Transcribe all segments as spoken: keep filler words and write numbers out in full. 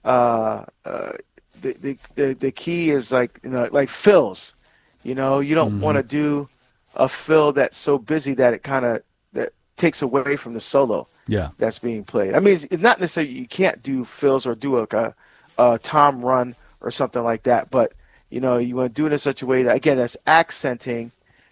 uh, uh, the, the the the key is like you know like fills. You know, you don't want Mm-hmm. to do a fill that's so busy that it kind of that takes away from the solo Yeah. that's being played. I mean, it's, it's not necessarily you can't do fills or do like a, a tom run or something like that, but you know, you want to do it in such a way that again that's accenting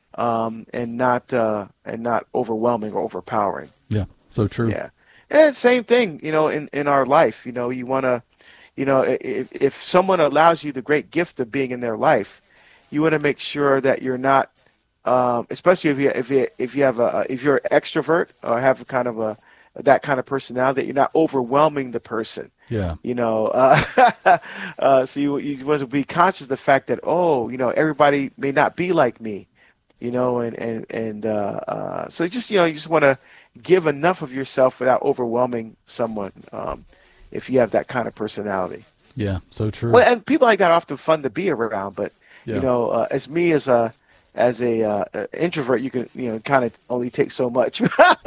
um, and not uh, and not overwhelming or overpowering. Yeah. So true. Yeah, and same thing, you know, in in our life, you know, you want to, you know, if, if someone allows you the great gift of being in their life, you want to make sure that you're not, um, especially if you if you if you have a if you're an extrovert or have a kind of a that kind of personality, that you're not overwhelming the person. Yeah. You know, uh, uh, so you you want to be conscious of the fact that oh, you know, everybody may not be like me, you know, and and and uh, uh, so just you know, you just want to give enough of yourself without overwhelming someone. Um, if you have that kind of personality. Yeah. So true. Well, and people like that are often fun to be around, but you Yeah. know, uh, as me as a as a uh, uh, introvert, you can you know kind of only take so much.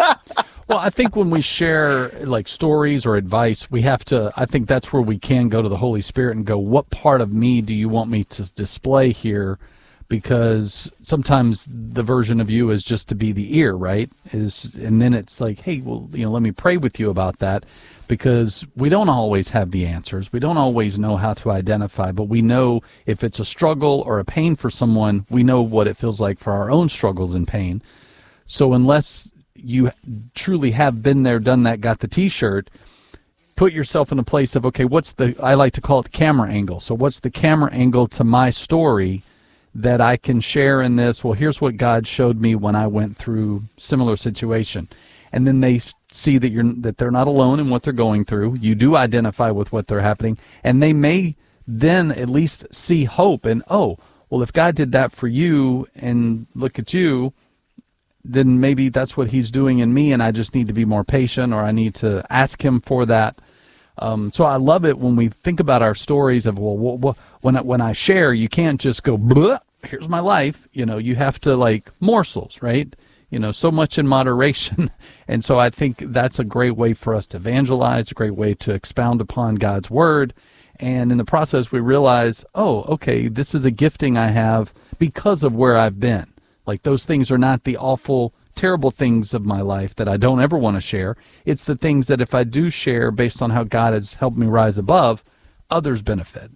Well, I think when we share like stories or advice, we have to, I think that's where we can go to the Holy Spirit and go, what part of me do you want me to display here? Because sometimes the version of you is just to be the ear, right? Is and then it's like, hey, well, you know, let me pray with you about that, because we don't always have the answers. We don't always know how to identify, but we know if it's a struggle or a pain for someone, we know what it feels like for our own struggles and pain. So unless you truly have been there, done that, got the T-shirt, put yourself in a place of, okay, what's the, I like to call it camera angle. So what's the camera angle to my story that I can share in this? Well, here's what God showed me when I went through similar situation. And then they see that you're, that they're not alone in what they're going through. You do identify with what they're happening, and they may then at least see hope and, oh, well, if God did that for you and look at you, then maybe that's what he's doing in me, and I just need to be more patient, or I need to ask him for that. Um, so I love it when we think about our stories of, well, wh- wh- when I, when I share, you can't just go, blah, here's my life. You know, you have to like morsels, right? You know, so much in moderation. And so I think that's a great way for us to evangelize, a great way to expound upon God's word. And in the process, we realize, oh, okay, this is a gifting I have because of where I've been. Like those things are not the awful, terrible things of my life that I don't ever want to share. It's the things that if I do share based on how God has helped me rise above, others benefit.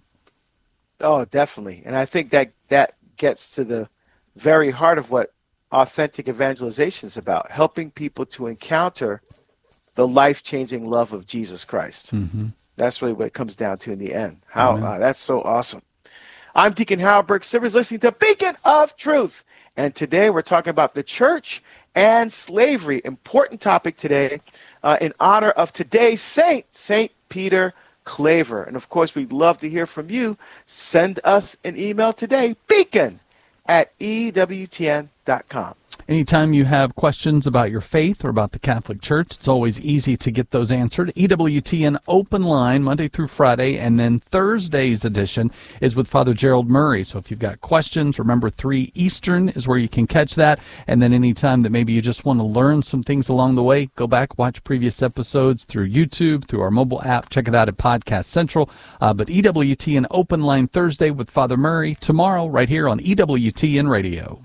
Oh, definitely. And I think that that gets to the very heart of what authentic evangelization is about, helping people to encounter the life-changing love of Jesus Christ. Mm-hmm. That's really what it comes down to in the end. How Amen. uh, that's so awesome. I'm Deacon Harold Burke Sivers, listening to Beacon of Truth. And today we're talking about the church and slavery. Important topic today uh, in honor of today's saint, Saint Peter Claver. And of course, we'd love to hear from you. Send us an email today, beacon at E W T N dot com. Anytime you have questions about your faith or about the Catholic Church, it's always easy to get those answered. E W T N Open Line, Monday through Friday, and then Thursday's edition is with Father Gerald Murray. So if you've got questions, remember three Eastern is where you can catch that. And then anytime that maybe you just want to learn some things along the way, go back, watch previous episodes through YouTube, through our mobile app. Check it out at Podcast Central. Uh, but E W T N Open Line Thursday with Father Murray tomorrow right here on E W T N Radio.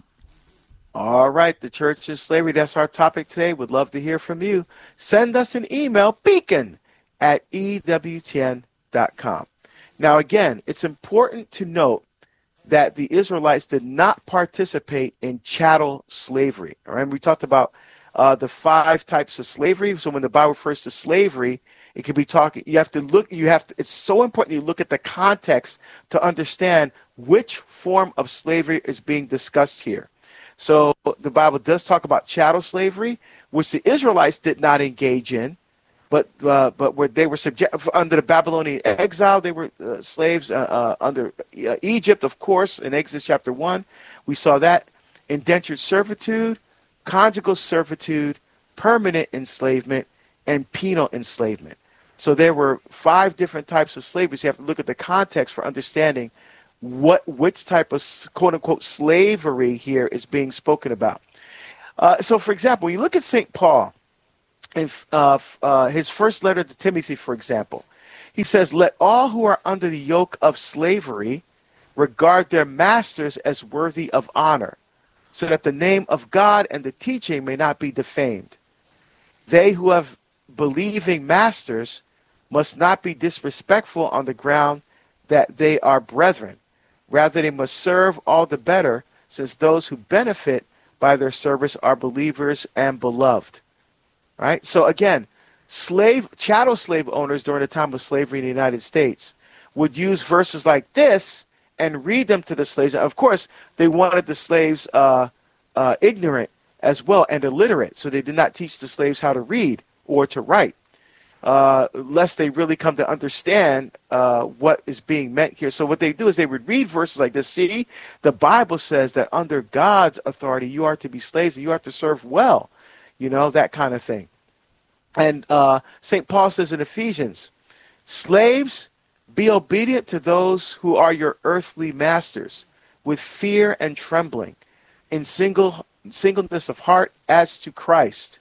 All right, the church is slavery. That's our topic today. Would love to hear from you. Send us an email, beacon at E W T N dot com. Now, again, it's important to note that the Israelites did not participate in chattel slavery. All right, we talked about uh, the five types of slavery. So when the Bible refers to slavery, it could be talking, you have to look, you have to, it's so important you look at the context to understand which form of slavery is being discussed here. So the Bible does talk about chattel slavery, which the Israelites did not engage in, but uh, but where they were subject under the Babylonian exile, they were uh, slaves uh, uh, under uh, Egypt, of course, in Exodus chapter one. We saw that indentured servitude, conjugal servitude, permanent enslavement, and penal enslavement. So there were five different types of slavery. So you have to look at the context for understanding what which type of quote-unquote slavery here is being spoken about. Uh, so, for example, you look at Saint Paul in uh, uh, his first letter to Timothy, for example. He says, let all who are under the yoke of slavery regard their masters as worthy of honor, so that the name of God and the teaching may not be defamed. They who have believing masters must not be disrespectful on the ground that they are brethren. Rather, they must serve all the better, since those who benefit by their service are believers and beloved. Right? So again, slave, chattel slave owners during the time of slavery in the United States would use verses like this and read them to the slaves. Of course, they wanted the slaves uh, uh, ignorant as well and illiterate, so they did not teach the slaves how to read or to write, uh, lest they really come to understand uh, what is being meant here. So what they do is they would read verses like this. See, the Bible says that under God's authority, you are to be slaves and you are to serve well, you know, that kind of thing. And uh, Saint Paul says in Ephesians, slaves, be obedient to those who are your earthly masters with fear and trembling, in single singleness of heart as to Christ,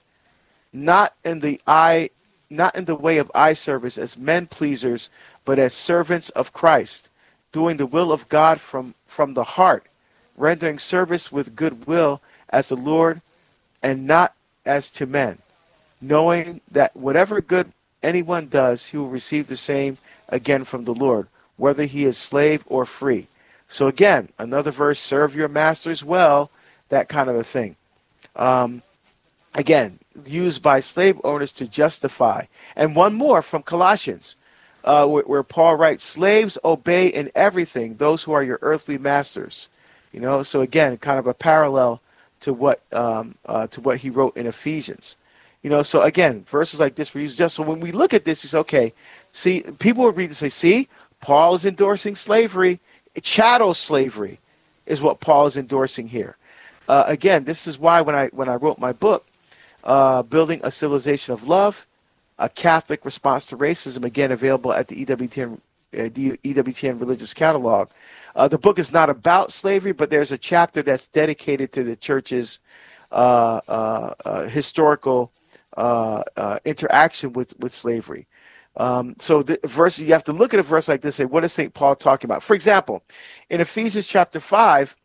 not in the eye, not in the way of eye service as men pleasers, but as servants of Christ, doing the will of God from, from the heart, rendering service with good will as the Lord and not as to men, knowing that whatever good anyone does, he will receive the same again from the Lord, whether he is slave or free. So again, another verse, serve your masters well, that kind of a thing. Um, again, used by slave owners to justify. And one more from Colossians, uh, where, where Paul writes, slaves, obey in everything those who are your earthly masters. You know, so again, kind of a parallel to what um, uh, to what he wrote in Ephesians. You know, so again, verses like this were used just so when we look at this, you say, okay, see, people would read and say, see, Paul is endorsing slavery. Chattel slavery is what Paul is endorsing here. Uh, again, this is why when I when I wrote my book, uh, Building a Civilization of Love, a Catholic Response to Racism, again available at the E W T N, uh, E W T N Religious Catalog. Uh, the book is not about slavery, but there's a chapter that's dedicated to the church's uh, uh, uh, historical uh, uh, interaction with, with slavery. Um, so the verse, you have to look at a verse like this and say, what is Saint Paul talking about? For example, in Ephesians chapter five,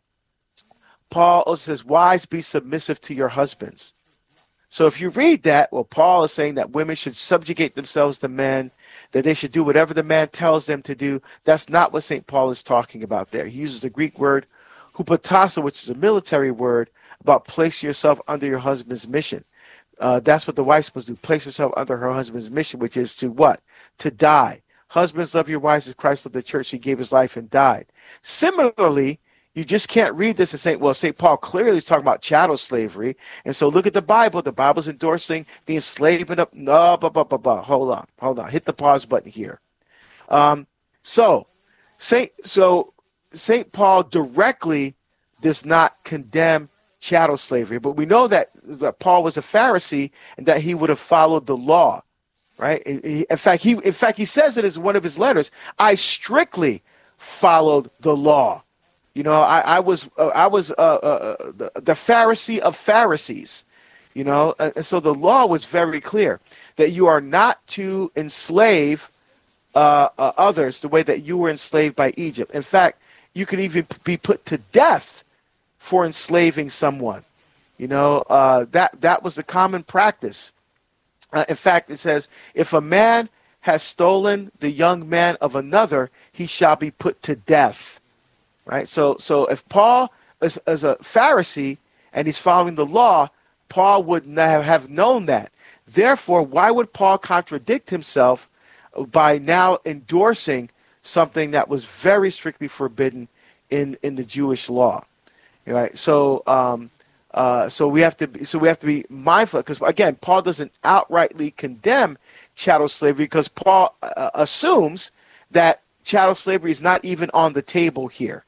Paul also says, wives, be submissive to your husbands. So if you read that, well, Paul is saying that women should subjugate themselves to men, that they should do whatever the man tells them to do. That's not what Saint Paul is talking about there. He uses the Greek word hupotasso, which is a military word, about place yourself under your husband's mission. Uh, that's what the wife's supposed to do, place herself under her husband's mission, which is to what? To die. Husbands, love your wives as Christ loved the church. He gave his life and died. Similarly, you just can't read this and say, well, Saint Paul clearly is talking about chattel slavery. And so look at the Bible. The Bible's endorsing the enslavement of, no, blah, blah, blah, blah. Hold on, hold on. Hit the pause button here. Um, so, Saint, so Saint Paul directly does not condemn chattel slavery, but we know that, that Paul was a Pharisee and that he would have followed the law, right? In fact, he, in fact, he says it as one of his letters, I strictly followed the law. You know, I, I was uh, I was uh, uh, the, the Pharisee of Pharisees, you know, and so the law was very clear that you are not to enslave uh, uh, others the way that you were enslaved by Egypt. In fact, you could even be put to death for enslaving someone. You know, uh, that that was the common practice. Uh, in fact, it says, if a man has stolen the young man of another, he shall be put to death. Right, so so if Paul is, is a Pharisee and he's following the law, Paul would not have known that. Therefore, why would Paul contradict himself by now endorsing something that was very strictly forbidden in, in the Jewish law? Right, so um, uh, so we have to be, so we have to be mindful, because again, Paul doesn't outrightly condemn chattel slavery, because Paul uh, assumes that chattel slavery is not even on the table here.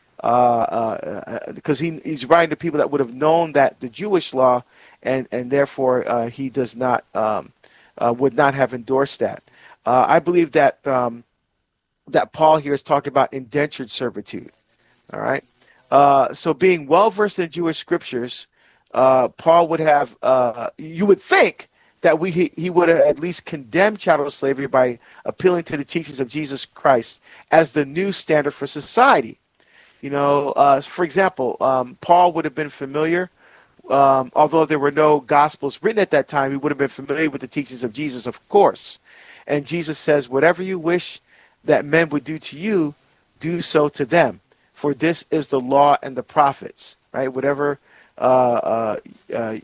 Uh, uh, because he, he's writing to people that would have known that the Jewish law, and and therefore uh, he does not um, uh, would not have endorsed that. Uh, I believe that um, that Paul here is talking about indentured servitude. All right. Uh, so being well versed in Jewish scriptures, uh, Paul would have. Uh, you would think that we he, he would have at least condemned chattel slavery by appealing to the teachings of Jesus Christ as the new standard for society. You know, uh, for example, um, Paul would have been familiar, um, although there were no gospels written at that time, he would have been familiar with the teachings of Jesus, of course. And Jesus says, whatever you wish that men would do to you, do so to them. For this is the law and the prophets, right? Whatever uh, uh, uh,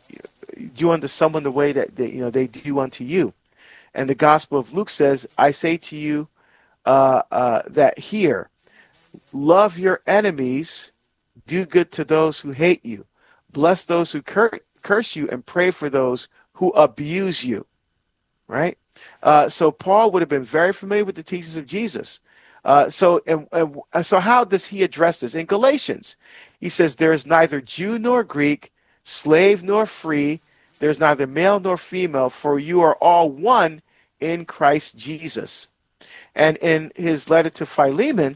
do unto someone the way that they, you know, they do unto you. And the Gospel of Luke says, I say to you uh, uh, that here, love your enemies, do good to those who hate you, bless those who cur- curse you, and pray for those who abuse you, right? Uh, so Paul would have been very familiar with the teachings of Jesus. Uh, so, and, and so how does he address this? In Galatians, he says, there is neither Jew nor Greek, slave nor free, there's neither male nor female, for you are all one in Christ Jesus. And in his letter to Philemon,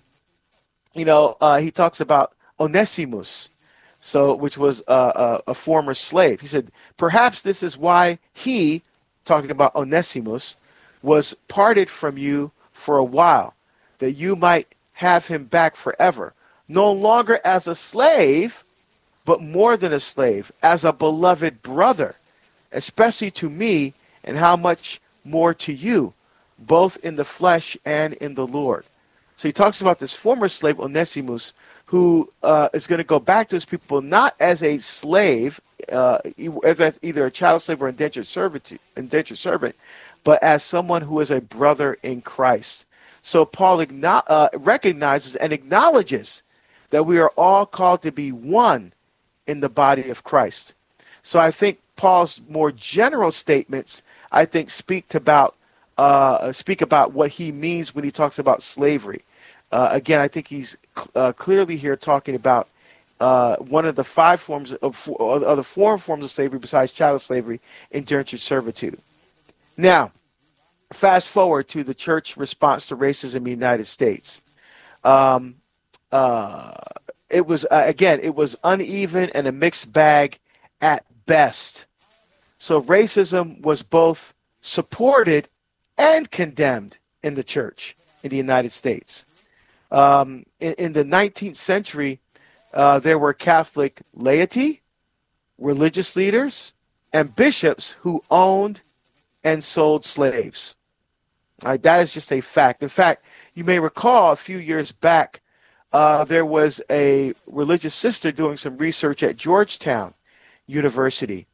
you know, uh, he talks about Onesimus, so which was uh, a, a former slave. He said, perhaps this is why he, talking about Onesimus, was parted from you for a while, that you might have him back forever, no longer as a slave, but more than a slave, as a beloved brother, especially to me, and how much more to you, both in the flesh and in the Lord. So he talks about this former slave, Onesimus, who uh, is going to go back to his people not as a slave, uh, as either a chattel slave or indentured servant, indentured servant, but as someone who is a brother in Christ. So Paul uh, recognizes and acknowledges that we are all called to be one in the body of Christ. So I think Paul's more general statements, I think, speak to about uh, speak about what he means when he talks about slavery. Uh, again, I think he's uh, clearly here talking about uh, one of the five forms of, of the four forms of slavery besides chattel slavery, indentured servitude. Now, fast forward to the church response to racism in the United States. Um, uh, it was, uh, again, it was uneven and a mixed bag at best. So racism was both supported and condemned in the church in the United States. Um, in, in the nineteenth century, uh, there were Catholic laity, religious leaders, and bishops who owned and sold slaves. All right, that is just a fact. In fact, you may recall a few years back, uh, there was a religious sister doing some research at Georgetown University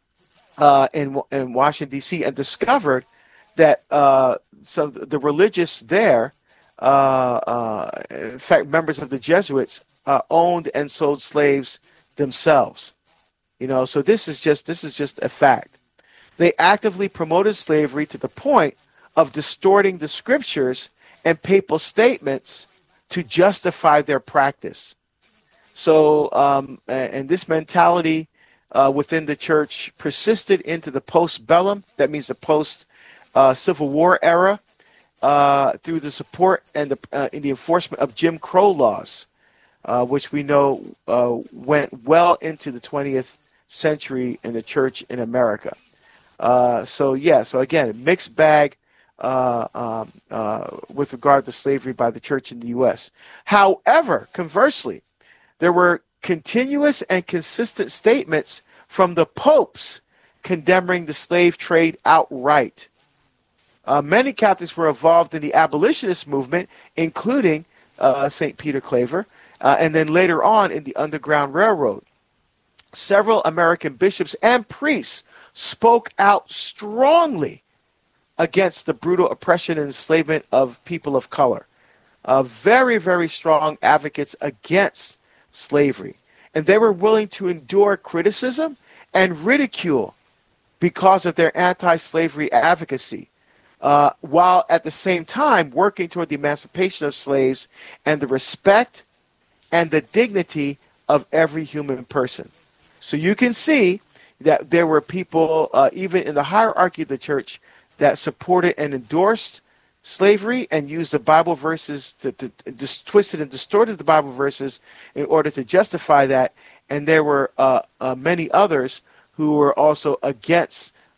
uh, in, in Washington, D C, and discovered that uh, so the religious there, uh, uh, in fact, members of the Jesuits, uh, owned and sold slaves themselves. You know, so this is just this is just a fact. They actively promoted slavery to the point of distorting the scriptures and papal statements to justify their practice. So, um, and this mentality uh, within the church persisted into the post-bellum, that means the post-Civil uh, War era, uh, through the support and the, uh, in the enforcement of Jim Crow laws, uh, which we know uh, went well into the twentieth century in the church in America. Uh, so, yeah, so again, mixed bag uh, um, uh, with regard to slavery by the church in the U S. However, conversely, there were continuous and consistent statements from the popes condemning the slave trade outright. Uh, many Catholics were involved in the abolitionist movement, including uh, Saint Peter Claver, uh, and then later on in the Underground Railroad. Several American bishops and priests spoke out strongly against the brutal oppression and enslavement of people of color. Uh, very, very strong advocates against slavery. And they were willing to endure criticism and ridicule because of their anti-slavery advocacy, uh, while at the same time working toward the emancipation of slaves and the respect and the dignity of every human person. So you can see that there were people, uh, even in the hierarchy of the church, that supported and endorsed slavery and used the Bible verses to, to, to dis- twisted and distorted the Bible verses in order to justify that. And there were uh, uh, many others who were also against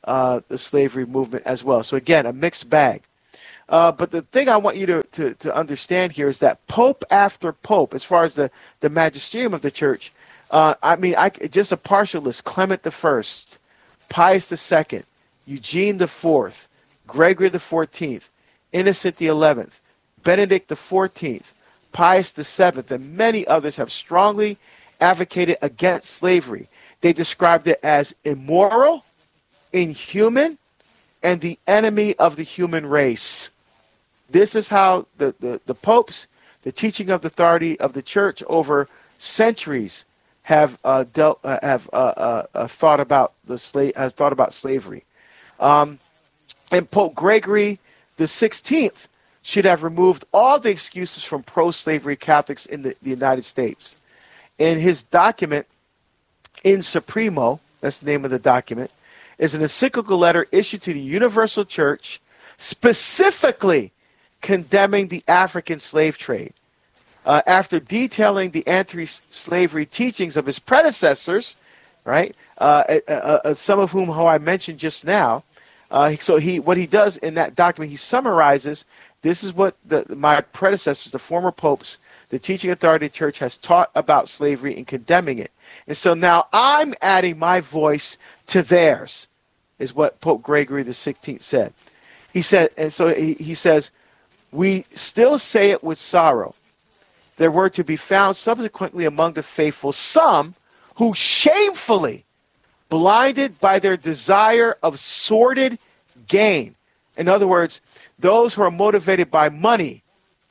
uh, the slavery movement as well. So again, a mixed bag. Uh, but the thing I want you to, to, to understand here is that pope after pope, as far as the, the magisterium of the church, uh, I mean, I, just a partial list: Clement the First, Pius the Second, Eugene the Fourth, Gregory the Fourteenth, Innocent the Eleventh, Benedict the Fourteenth, Pius the Seventh, and many others have strongly advocated against slavery. They described it as immoral, inhuman, and the enemy of the human race. This is how the, the, the popes, the teaching of the authority of the church over centuries, have uh, dealt uh, have uh, uh, uh, thought about the slave has thought about slavery. Um, and Pope Gregory the Sixteenth should have removed all the excuses from pro-slavery Catholics in the, the United States. In his document, In Supremo, that's the name of the document, is an encyclical letter issued to the Universal Church specifically condemning the African slave trade. Uh, after detailing the anti-slavery teachings of his predecessors, right, uh, uh, uh, some of whom who I mentioned just now, uh, so he what he does in that document, he summarizes, this is what the, my predecessors, the former popes, the teaching authority of the church has taught about slavery and condemning it. And so now I'm adding my voice to theirs, is what Pope Gregory the Sixteenth said. He said, and so he, he says, we still say it with sorrow. There were to be found subsequently among the faithful some who shamefully, blinded by their desire of sordid gain. In other words, those who are motivated by money,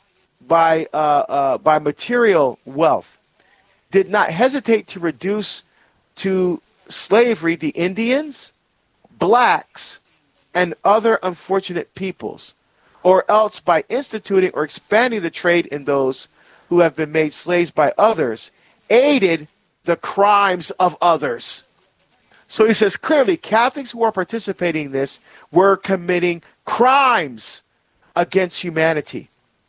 by uh, uh, by material wealth, did not hesitate to reduce to slavery the Indians, blacks, and other unfortunate peoples, or else by instituting or expanding the trade in those who have been made slaves by others, aided the crimes of others. So he says clearly, Catholics who are participating in this were committing crimes against humanity.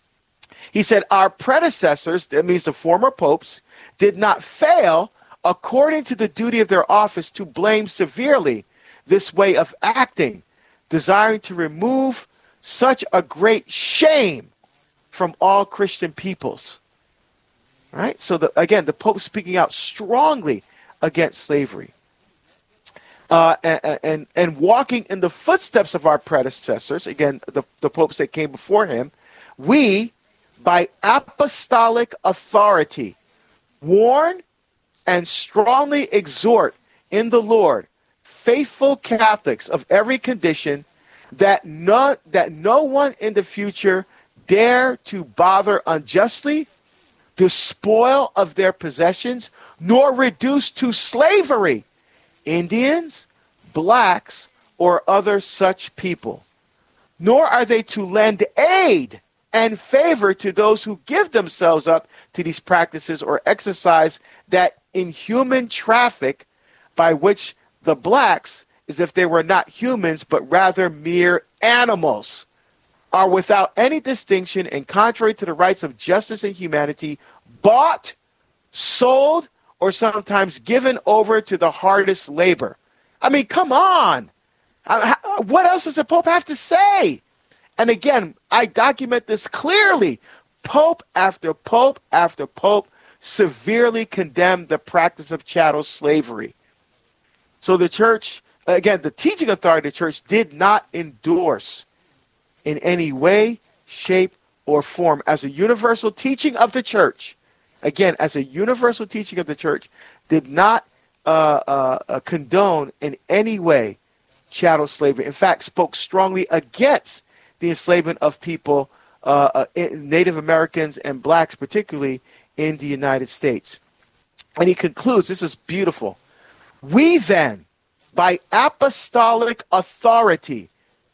He said our predecessors, that means the former popes, did not fail, according to the duty of their office, to blame severely this way of acting, desiring to remove such a great shame from all Christian peoples. Right? So the, again, the Pope speaking out strongly against slavery. Uh, and, and, and walking in the footsteps of our predecessors, again, the, the popes that came before him, we, by apostolic authority, warn and strongly exhort in the Lord faithful Catholics of every condition that no, that no one in the future dare to bother unjustly, despoil of their possessions, nor reduce to slavery Indians, blacks, or other such people. Nor are they to lend aid and favor to those who give themselves up to these practices or exercise that inhuman traffic by which the blacks, as if they were not humans but rather mere animals, are without any distinction and contrary to the rights of justice and humanity, bought, sold, or sometimes given over to the hardest labor. I mean, come on. What else does the Pope have to say? And again, I document this clearly. Pope after Pope after Pope severely condemned the practice of chattel slavery. So the church, again, the teaching authority of the church did not endorse in any way, shape, or form as a universal teaching of the church. Again, as a universal teaching of the church, did not uh, uh, uh, condone in any way chattel slavery. In fact, spoke strongly against the enslavement of people, uh, uh, Native Americans and blacks, particularly in the United States. And he concludes, this is beautiful. We then, by apostolic authority,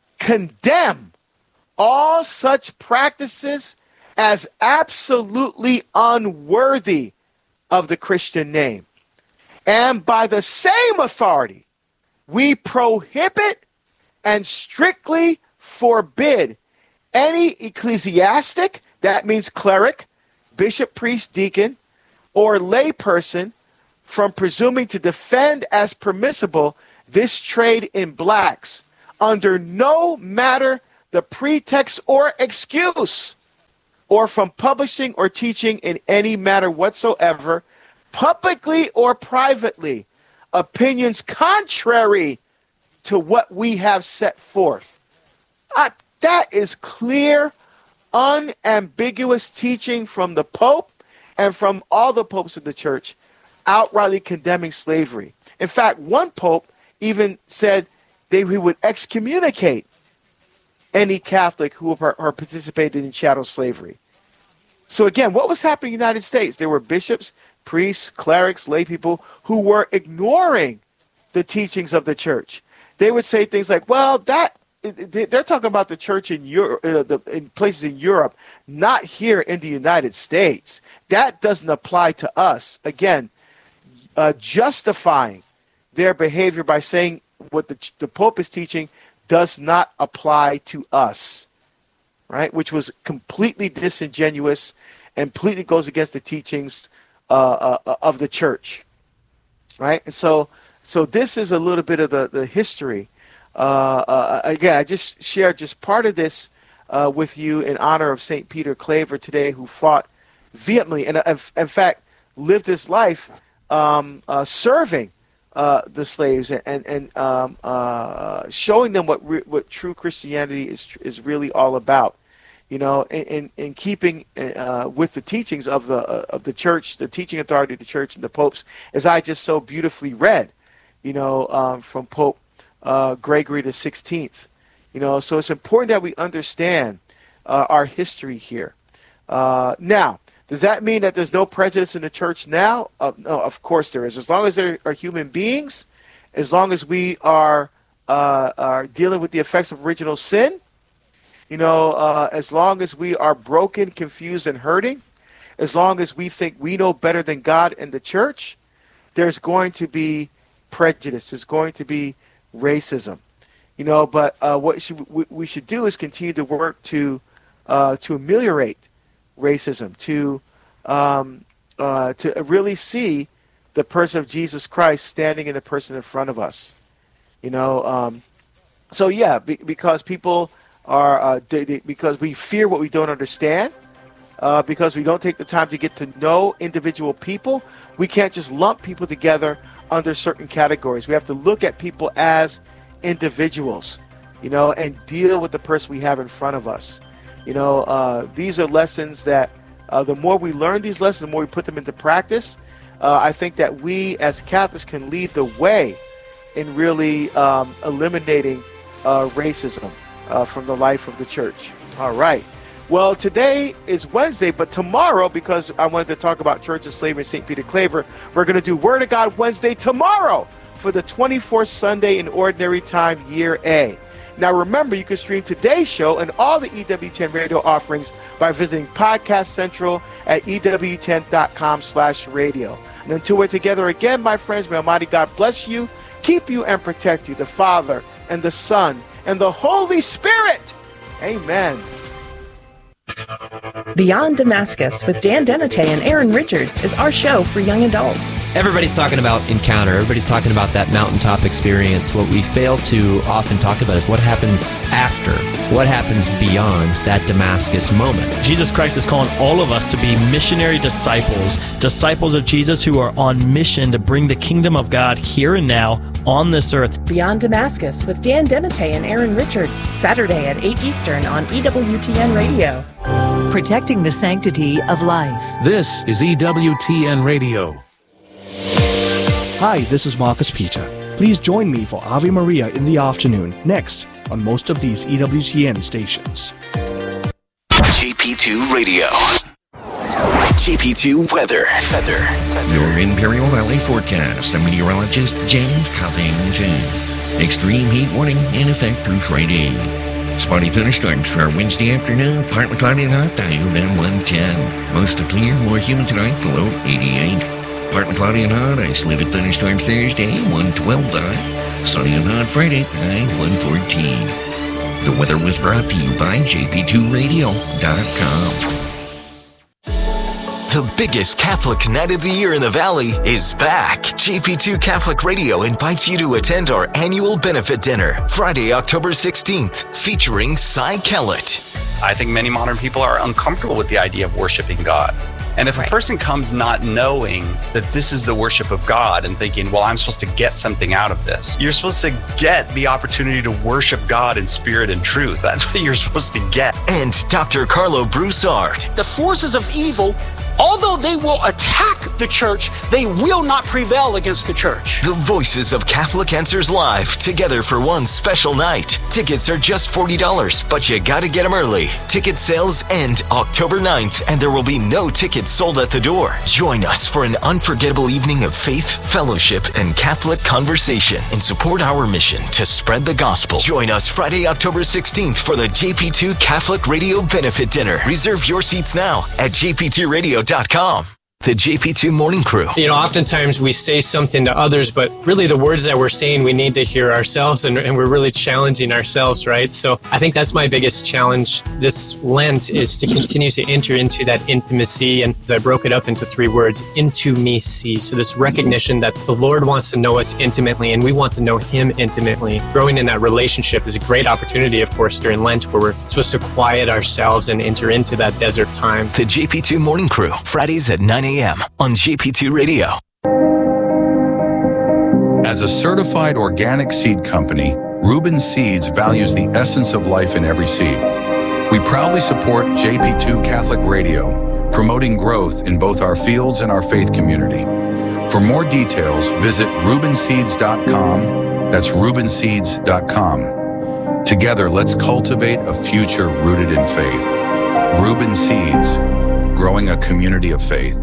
condemn all such practices as absolutely unworthy of the Christian name. And by the same authority, we prohibit and strictly forbid any ecclesiastic, that means cleric, bishop, priest, deacon, or layperson from presuming to defend as permissible this trade in blacks under no matter the pretext or excuse, or from publishing or teaching in any matter whatsoever, publicly or privately, opinions contrary to what we have set forth. Uh, that is clear, unambiguous teaching from the Pope and from all the popes of the church, outrightly condemning slavery. In fact, one pope even said they he would excommunicate any Catholic who participated in chattel slavery. So again, what was happening in the United States? There were bishops, priests, clerics, lay people who were ignoring the teachings of the church. They would say things like, well, that they're talking about the church in Europe, uh, the, in places in Europe, not here in the United States. That doesn't apply to us. Again, uh, justifying their behavior by saying what the, the Pope is teaching does not apply to us, right? Which was completely disingenuous and completely goes against the teachings uh, uh, of the church, right? And so, so this is a little bit of the, the history. Uh, uh, again, I just shared just part of this uh, with you in honor of Saint Peter Claver today, who fought vehemently and, uh, in fact, lived his life um, uh, serving Uh, the slaves and and um, uh, showing them what re- what true Christianity is is really all about, you know, in in, in keeping uh, with the teachings of the uh, of the church, the teaching authority of the church and the popes, as I just so beautifully read, you know, um, from Pope uh, Gregory the sixteenth, you know. So it's important that we understand uh, our history here. Uh, now. Does that mean that there's no prejudice in the church now? Uh, no, of course there is. As long as there are human beings, as long as we are uh, are dealing with the effects of original sin, you know, uh, as long as we are broken, confused, and hurting, as long as we think we know better than God and the church, there's going to be prejudice. There's going to be racism, you know. But uh, what should, we, we should do is continue to work to uh, to ameliorate racism, to um, uh, to really see the person of Jesus Christ standing in the person in front of us, you know. Um, so yeah, be, because people are uh, they, they, because we fear what we don't understand, uh, because we don't take the time to get to know individual people. We can't just lump people together under certain categories. We have to look at people as individuals, you know, and deal with the person we have in front of us. You know, uh, these are lessons that uh, the more we learn these lessons, the more we put them into practice, uh, I think that we as Catholics can lead the way in really um, eliminating uh, racism uh, from the life of the church. All right. Well, today is Wednesday, but tomorrow, because I wanted to talk about Church of Slavery and Saint Peter Claver, we're going to do Word of God Wednesday tomorrow for the twenty-fourth Sunday in Ordinary Time, Year A. Now, remember, you can stream today's show and all the E W ten radio offerings by visiting Podcast Central at E W ten dot com slash radio. And until we're together again, my friends, may Almighty God bless you, keep you, and protect you, the Father and the Son and the Holy Spirit. Amen. Beyond Damascus with Dan Demete and Aaron Richards is our show for young adults. Everybody's talking about encounter. Everybody's talking about that mountaintop experience. What we fail to often talk about is what happens after, what happens beyond that Damascus moment. Jesus Christ is calling all of us to be missionary disciples, disciples of Jesus who are on mission to bring the kingdom of God here and now on this earth. Beyond Damascus with Dan Demete and Aaron Richards, Saturday at eight Eastern on E W T N Radio. Protecting the sanctity of life. This is E W T N Radio. Hi, this is Marcus Peter. Please join me for Ave Maria in the afternoon, next on most of these E W T N stations. J P two Radio. J P two Weather. Weather. Your Imperial Valley forecast. I'm meteorologist James Covington. Extreme heat warning in effect through Friday. Spotty thunderstorms for our Wednesday afternoon. Partly cloudy and hot, high around one ten. Mostly clear, more humid tonight, low eighty-eight. Partly cloudy and hot, isolated thunderstorms Thursday, one twelve high. Sunny and hot Friday, high one fourteen. The weather was brought to you by J P two radio dot com. The biggest Catholic night of the year in the Valley is back. J P two Catholic Radio invites you to attend our annual benefit dinner, Friday, October sixteenth, featuring Cy Kellett. I think many modern people are uncomfortable with the idea of worshiping God. And if right. a person comes not knowing that this is the worship of God and thinking, well, I'm supposed to get something out of this, you're supposed to get the opportunity to worship God in spirit and truth. That's what you're supposed to get. And Doctor Carlo Broussard. The forces of evil, although they will attack the church, they will not prevail against the church. The voices of Catholic Answers Live, together for one special night. Tickets are just forty dollars, but you gotta get them early. Ticket sales end October ninth, and there will be no tickets sold at the door. Join us for an unforgettable evening of faith, fellowship, and Catholic conversation, and support our mission to spread the gospel. Join us Friday, October sixteenth for the J P two Catholic Radio Benefit Dinner. Reserve your seats now at j p two radio dot com. The J P two Morning Crew. You know, oftentimes we say something to others, but really the words that we're saying, we need to hear ourselves, and, and we're really challenging ourselves, right? So I think that's my biggest challenge this Lent, is to continue to enter into that intimacy. And I broke it up into three words, into me see. So this recognition that the Lord wants to know us intimately, and we want to know Him intimately. Growing in that relationship is a great opportunity, of course, during Lent, where we're supposed to quiet ourselves and enter into that desert time. The J P two Morning Crew, Fridays at nine a.m. on J P two Radio. As a certified organic seed company, Reuben Seeds values the essence of life in every seed. We proudly support J P two Catholic Radio, promoting growth in both our fields and our faith community. For more details, visit reuben seeds dot com. That's reuben seeds dot com. Together, let's cultivate a future rooted in faith. Reuben Seeds, growing a community of faith.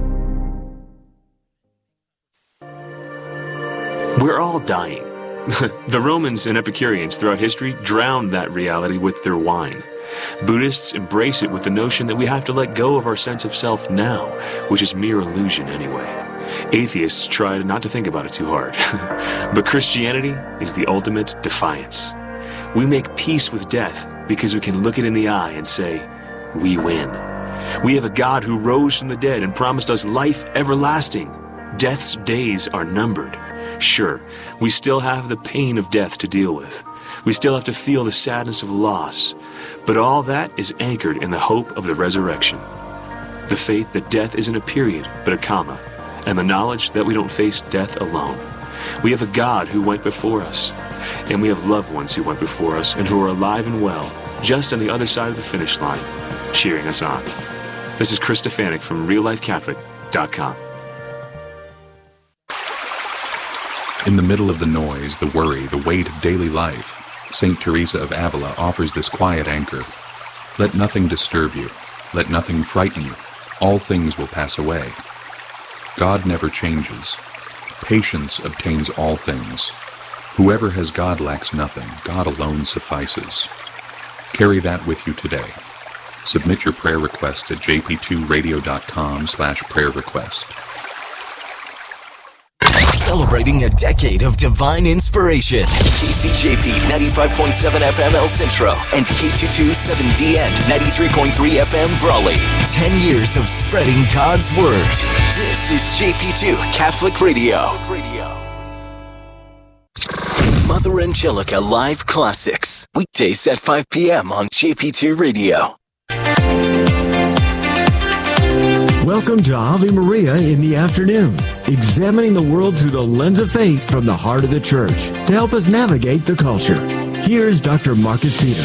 We're all dying. The Romans and Epicureans throughout history drowned that reality with their wine. Buddhists embrace it with the notion that we have to let go of our sense of self now, which is mere illusion anyway. Atheists try not to think about it too hard. But Christianity is the ultimate defiance. We make peace with death because we can look it in the eye and say, we win. We have a God who rose from the dead and promised us life everlasting. Death's days are numbered. Sure, we still have the pain of death to deal with. We still have to feel the sadness of loss. But all that is anchored in the hope of the resurrection. The faith that death isn't a period, but a comma. And the knowledge that we don't face death alone. We have a God who went before us. And we have loved ones who went before us and who are alive and well, just on the other side of the finish line, cheering us on. This is Chris Stefanik from real life catholic dot com. In the middle of the noise, the worry, the weight of daily life, Saint Teresa of Avila offers this quiet anchor. Let nothing disturb you. Let nothing frighten you. All things will pass away. God never changes. Patience obtains all things. Whoever has God lacks nothing. God alone suffices. Carry that with you today. Submit your prayer request at j p two radio dot com slash prayer request. Celebrating a decade of divine inspiration. K C J P ninety-five point seven F M El Centro and K two twenty-seven D N ninety-three point three F M Brawley. Ten years of spreading God's Word. This is J P two Catholic Radio. Mother Angelica Live Classics. Weekdays at five p.m. on J P two Radio. Welcome to Ave Maria in the afternoon, examining the world through the lens of faith from the heart of the church to help us navigate the culture. Here's Doctor Marcus Peter.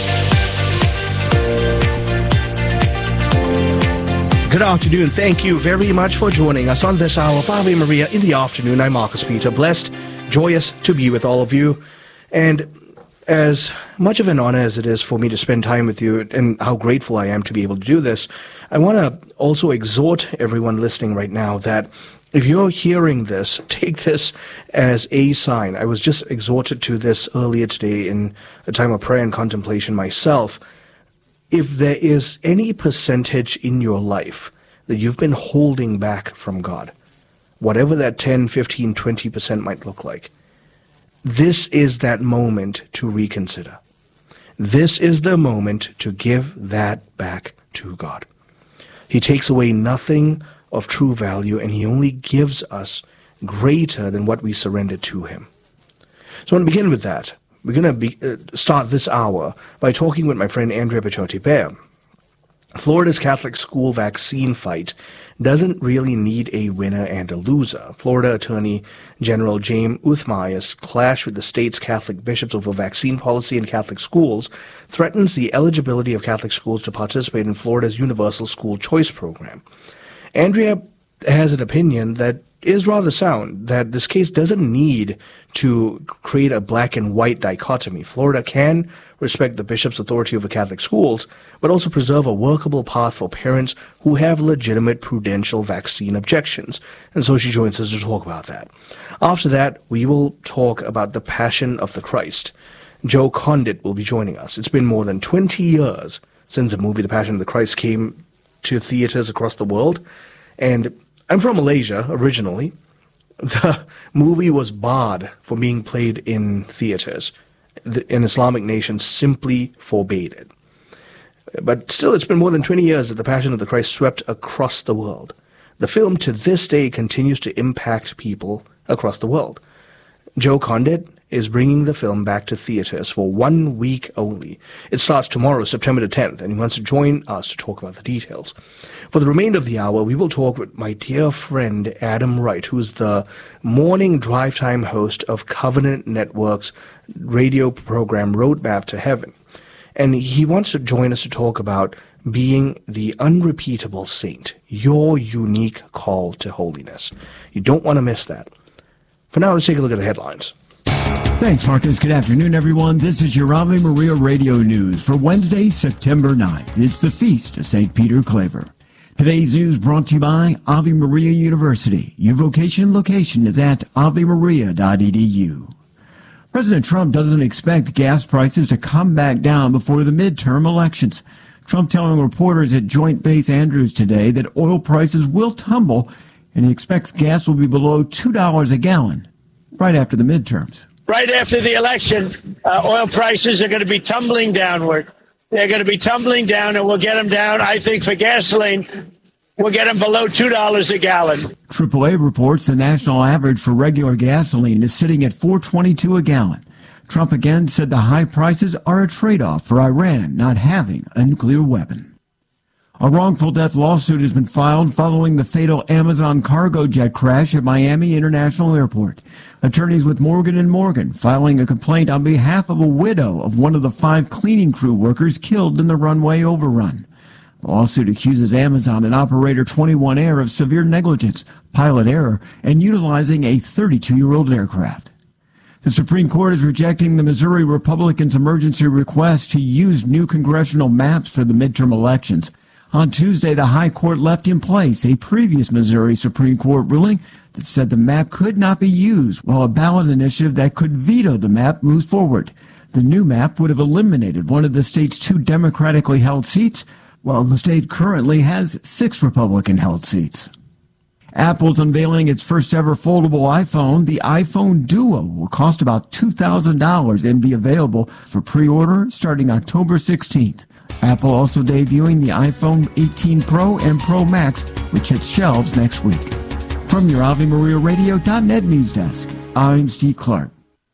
Good afternoon. Thank you very much for joining us on this hour of Ave Maria in the afternoon. I'm Marcus Peter. Blessed, joyous to be with all of you. And as much of an honor as it is for me to spend time with you, and how grateful I am to be able to do this, I want to also exhort everyone listening right now that if you're hearing this, take this as a sign. I was just exhorted to this earlier today in a time of prayer and contemplation myself. If there is any percentage in your life that you've been holding back from God, whatever that ten, fifteen, twenty percent might look like, this is that moment to reconsider. This is the moment to give that back to God. He takes away nothing of true value, and he only gives us greater than what we surrender to him. So I want to begin with that. We're going to be, uh, start this hour by talking with my friend Andrea Picciotti-Bear. Florida's Catholic school vaccine fight doesn't really need a winner and a loser. Florida Attorney General James Uthmaya's clash with the state's Catholic bishops over vaccine policy in Catholic schools threatens the eligibility of Catholic schools to participate in Florida's Universal School Choice program. Andrea has an opinion that is rather sound, that this case doesn't need to create a black and white dichotomy. Florida can respect the bishop's authority over Catholic schools, but also preserve a workable path for parents who have legitimate prudential vaccine objections. And so she joins us to talk about that. After that, we will talk about the Passion of the Christ. Joe Condit will be joining us. It's been more than twenty years since the movie The Passion of the Christ came to theaters across the world, and I'm from Malaysia originally. The movie was barred from being played in theaters. An Islamic nation simply forbade it. But still, it's been more than twenty years that The Passion of the Christ swept across the world. The film to this day continues to impact people across the world. Joe Condit is bringing the film back to theaters for one week only. It starts tomorrow, September the tenth, and he wants to join us to talk about the details. For the remainder of the hour, we will talk with my dear friend Adam Wright, who is the morning drive time host of Covenant Network's radio program Roadmap to Heaven. And he wants to join us to talk about being the unrepeatable saint, your unique call to holiness. You don't want to miss that. For now, let's take a look at the headlines. Thanks, Marcus. Good afternoon, everyone. This is your Ave Maria Radio News for Wednesday, September ninth. It's the Feast of Saint Peter Claver. Today's news brought to you by Ave Maria University. Your vocation location is at ave maria dot e d u. President Trump doesn't expect gas prices to come back down before the midterm elections. Trump telling reporters at Joint Base Andrews today that oil prices will tumble, and he expects gas will be below two dollars a gallon right after the midterms. Right after the election, uh, oil prices are going to be tumbling downward. They're going to be tumbling down, and we'll get them down, I think, for gasoline, we'll get them below two dollars a gallon. triple A reports the national average for regular gasoline is sitting at four twenty-two a gallon. Trump again said the high prices are a trade-off for Iran not having a nuclear weapon. A wrongful death lawsuit has been filed following the fatal Amazon cargo jet crash at Miami International Airport. Attorneys with Morgan and Morgan filing a complaint on behalf of a widow of one of the five cleaning crew workers killed in the runway overrun. The lawsuit accuses Amazon and operator twenty-one Air of severe negligence, pilot error, and utilizing a thirty-two-year-old aircraft. The Supreme Court is rejecting the Missouri Republicans' emergency request to use new congressional maps for the midterm elections. On Tuesday, the High Court left in place a previous Missouri Supreme Court ruling that said the map could not be used, while a ballot initiative that could veto the map moves forward. The new map would have eliminated one of the state's two Democratically held seats, while the state currently has six Republican-held seats. Apple's unveiling its first-ever foldable iPhone. The iPhone Duo will cost about two thousand dollars and be available for pre-order starting October sixteenth. Apple also debuting the iPhone eighteen Pro and Pro Max, which hits shelves next week. From your Ave Maria Radio dot net news desk, I'm Steve Clark.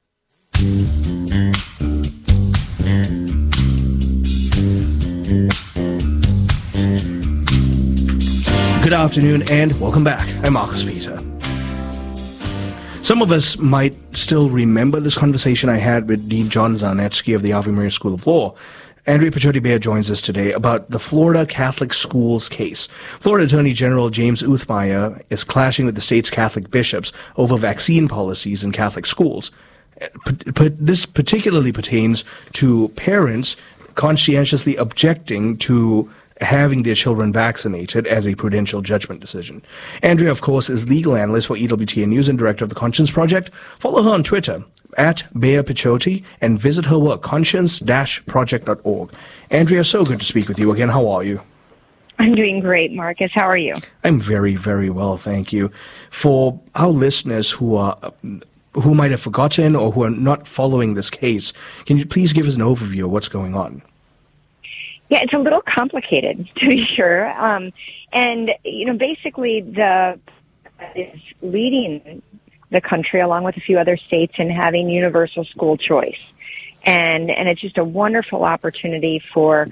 Good afternoon and welcome back. I'm Marcus Peter. Some of us might still remember this conversation I had with Dean John Zarnetsky of the Ave Maria School of Law. Andrea Picciotti-Bear joins us today about the Florida Catholic schools case. Florida Attorney General James Uthmaya is clashing with the state's Catholic bishops over vaccine policies in Catholic schools. This particularly pertains to parents conscientiously objecting to having their children vaccinated as a prudential judgment decision. Andrea, of course, is legal analyst for E W T N News and director of the Conscience Project. Follow her on Twitter at Bear Picciotti and visit her work, conscience dash project dot org. Andrea, so good to speak with you again. How are you? I'm doing great, Marcus. How are you? I'm very, very well, thank you. For our listeners who are who might have forgotten or who are not following this case, can you please give us an overview of what's going on? Yeah, it's a little complicated, to be sure. Um, and, you know, basically the is leading the country along with a few other states in having universal school choice. And and it's just a wonderful opportunity for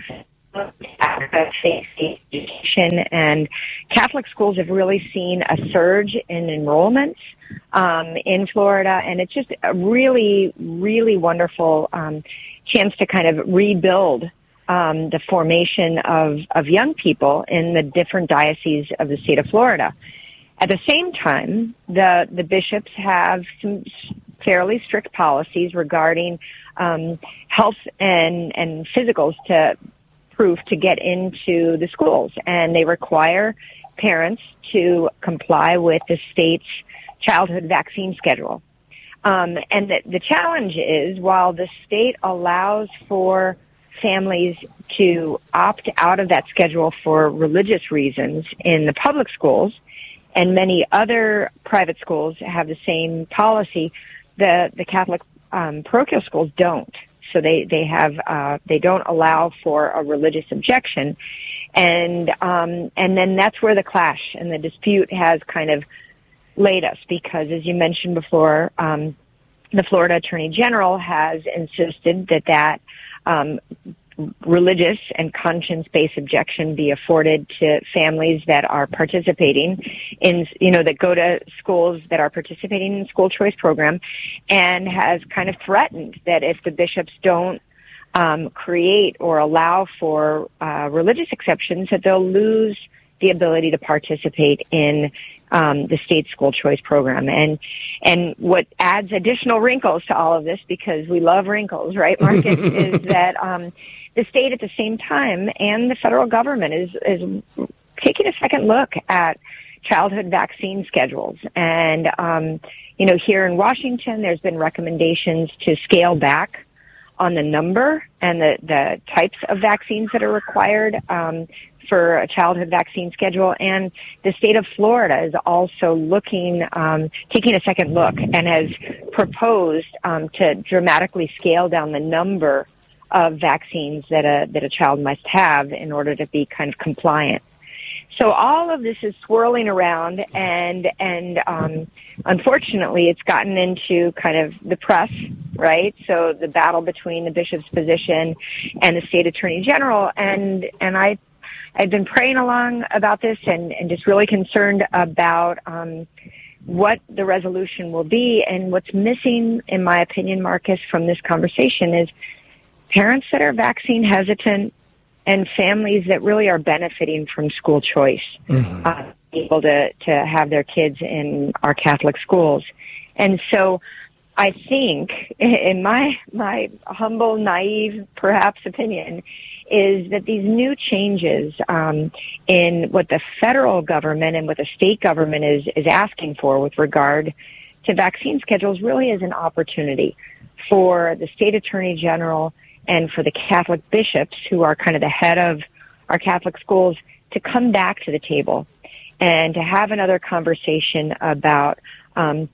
education, and Catholic schools have really seen a surge in enrollments um, in Florida, and it's just a really, really wonderful um, chance to kind of rebuild um, the formation of, of young people in the different dioceses of the state of Florida. At the same time, the, the bishops have some fairly strict policies regarding um, health and, and physicals to proof to get into the schools, and they require parents to comply with the state's childhood vaccine schedule. Um, and the, the challenge is, while the state allows for families to opt out of that schedule for religious reasons in the public schools, and many other private schools have the same policy, the, the Catholic um, parochial schools don't. So they, they have, uh, they don't allow for a religious objection. And, um, and then that's where the clash and the dispute has kind of laid us, because as you mentioned before, um, the Florida Attorney General has insisted that that, um, religious and conscience-based objection be afforded to families that are participating in, you know, that go to schools that are participating in the school choice program, and has kind of threatened that if the bishops don't um, create or allow for uh, religious exceptions, that they'll lose the ability to participate in um, the state school choice program. And and what adds additional wrinkles to all of this, because we love wrinkles, right, Marcus, is that um, the state at the same time and the federal government is, is taking a second look at childhood vaccine schedules. And, um, you know, here in Washington, there's been recommendations to scale back on the number and the, the types of vaccines that are required um, for a childhood vaccine schedule. And the state of Florida is also looking, um, taking a second look, and has proposed um, to dramatically scale down the number of vaccines that a that a child must have in order to be kind of compliant. So all of this is swirling around, and and um, unfortunately, it's gotten into kind of the press, right? So the battle between the bishop's position and the state attorney general, and and I I've been praying along about this, and and just really concerned about um, what the resolution will be. And what's missing, in my opinion, Marcus, from this conversation is parents that are vaccine hesitant and families that really are benefiting from school choice, mm-hmm. uh, able to, to have their kids in our Catholic schools. And so I think, in my, my humble, naive, perhaps, opinion, is that these new changes um, in what the federal government and what the state government is, is asking for with regard to vaccine schedules really is an opportunity for the state attorney general and for the Catholic bishops, who are kind of the head of our Catholic schools, to come back to the table and to have another conversation about um,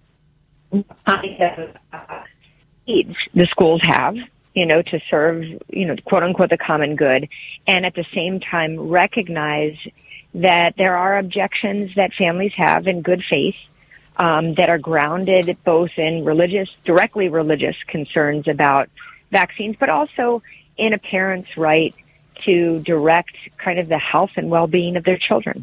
kind of uh, needs the schools have, you know, to serve, you know, quote unquote, the common good, and at the same time recognize that there are objections that families have in good faith um, that are grounded both in religious, directly religious concerns about vaccines, but also in a parent's right to direct kind of the health and well-being of their children.